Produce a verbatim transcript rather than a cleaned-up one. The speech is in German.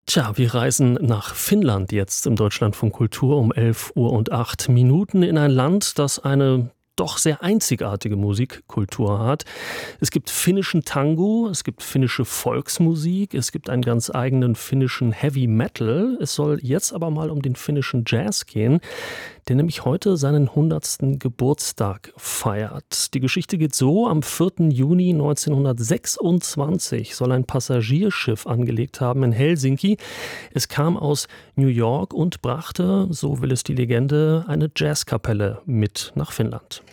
Tja, wir reisen nach Finnland jetzt im Deutschlandfunk Kultur um elf Uhr und acht Minuten in ein Land, das eine doch sehr einzigartige Musikkultur hat. Es gibt finnischen Tango, es gibt finnische Volksmusik, es gibt einen ganz eigenen finnischen Heavy Metal. Es soll jetzt aber mal um den finnischen Jazz gehen, der nämlich heute seinen hundertsten Geburtstag feiert. Die Geschichte geht so: Am vierten Juni neunzehnhundertsechsundzwanzig soll ein Passagierschiff angelegt haben in Helsinki. Es kam aus New York und brachte, so will es die Legende, eine Jazzkapelle mit nach Finnland.